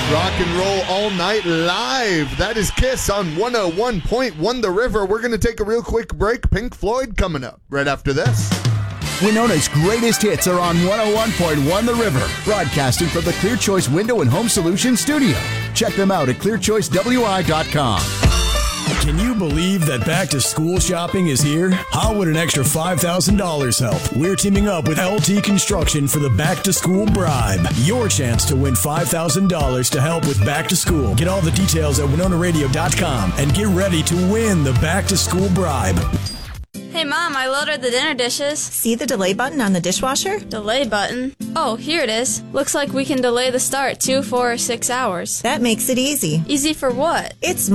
Rock and roll all night live. That is Kiss on 101.1 The River. We're going to take a real quick break. Pink Floyd coming up right after this. Winona's greatest hits are on 101.1 The River, broadcasting from the Clear Choice Window and Home Solutions studio. Check them out at clearchoicewi.com. Can you believe that back to school shopping is here? How would an extra $5,000 help? We're teaming up with LT Construction for the back to school bribe. Your chance to win $5,000 to help with back to school. Get all the details at WinonaRadio.com and get ready to win the back to school bribe. Hey, Mom, I loaded the dinner dishes. See the delay button on the dishwasher? Delay button? Oh, here it is. Looks like we can delay the start 2, 4, or 6 hours. That makes it easy. Easy for what? It's